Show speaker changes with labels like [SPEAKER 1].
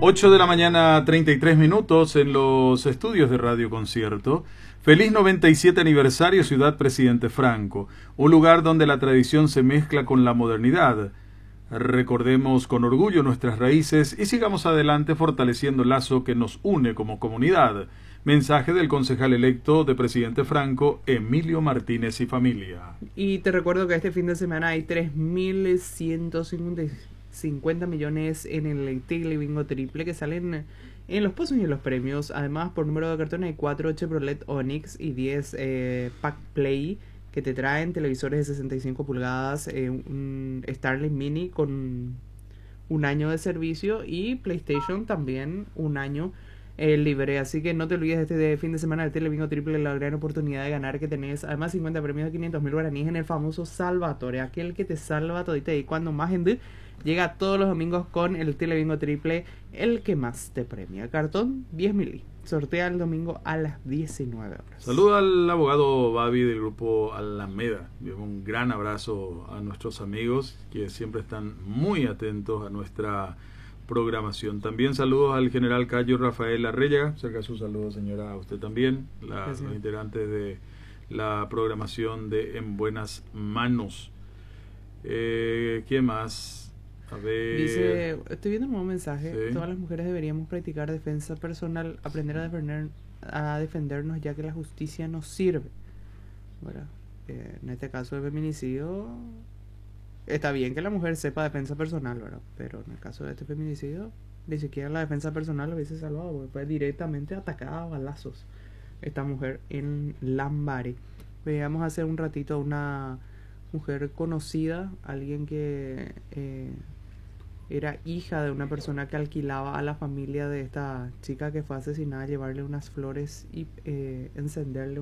[SPEAKER 1] 8 de la mañana, 33 minutos en los estudios de Radio Concierto. Feliz 97 aniversario Ciudad Presidente Franco, un lugar donde la tradición se mezcla con la modernidad. Recordemos con orgullo nuestras raíces y sigamos adelante fortaleciendo el lazo que nos une como comunidad. Mensaje del concejal electo de Presidente Franco, Emilio Martínez y familia.
[SPEAKER 2] Y te recuerdo que este fin de semana hay 3.150 millones en el Tigre Bingo Triple que salen en los pozos y en los premios. Además, por número de cartones hay 4 Chevrolet Onix y 10 Pack Play que te traen televisores de 65 pulgadas, un Starlink Mini con un año de servicio y PlayStation también un año libre. Así que no te olvides este fin de semana del Telebingo Triple, la gran oportunidad de ganar que tenés. Además 50 premios de 500.000 guaraníes en el famoso Salvatore, aquel que te salva todita y cuando más gente llega todos los domingos con el Telebingo Triple, el que más te premia. Cartón 10.000. Sortea el domingo a las 19 horas.
[SPEAKER 1] Saludo al abogado Babi del grupo Alameda. Un gran abrazo a nuestros amigos que siempre están muy atentos a nuestra programación. También saludos al general Cayo Rafael Arrellaga. Cerca su saludo, señora, a usted también. Los integrantes de la programación de En Buenas Manos. ¿Quién más? A ver.
[SPEAKER 2] Dice, estoy viendo un nuevo mensaje.
[SPEAKER 1] Sí.
[SPEAKER 2] Todas las mujeres deberíamos practicar defensa personal, aprender a defendernos, ya que la justicia nos sirve. Bueno, en este caso de feminicidio, está bien que la mujer sepa defensa personal, ¿verdad? Pero en el caso de este feminicidio, ni siquiera la defensa personal lo hubiese salvado, porque fue directamente atacada a balazos esta mujer en Lambaré. Veíamos hace un ratito a una mujer conocida, alguien que era hija de una persona que alquilaba a la familia de esta chica que fue asesinada, llevarle unas flores y encenderle